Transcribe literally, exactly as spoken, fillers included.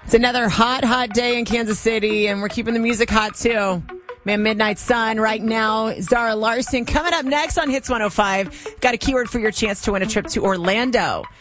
It's another hot, hot day in Kansas City, and we're keeping the music hot, too. Man, Midnight Sun right now. Zara Larson coming up next on Hits one oh five. Got a keyword for your chance to win a trip to Orlando.